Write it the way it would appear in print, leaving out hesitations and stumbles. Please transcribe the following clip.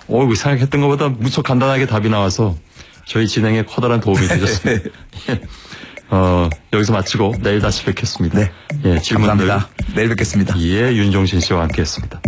생각했던 것보다 무척 간단하게 답이 나와서 저희 진행에 커다란 도움이 되셨습니다. 여기서 마치고 내일 다시 뵙겠습니다. 네. 예, 질문들. 감사합니다. 내일 뵙겠습니다. 예, 윤종신 씨와 함께했습니다.